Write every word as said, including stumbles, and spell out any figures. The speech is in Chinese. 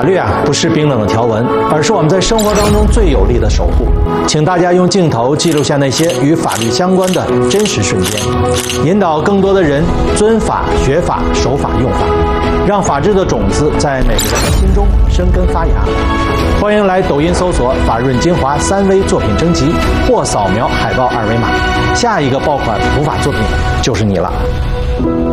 律啊，不是冰冷的条文，而是我们在生活当中最有力的守护。请大家用镜头记录下那些与法律相关的真实瞬间，引导更多的人遵法、学法、守法、用法，让法治的种子在每个人的心中生根发芽。欢迎来抖音搜索“法润精华三微作品征集”，或扫描海报二维码，下一个爆款普法作品就是你了。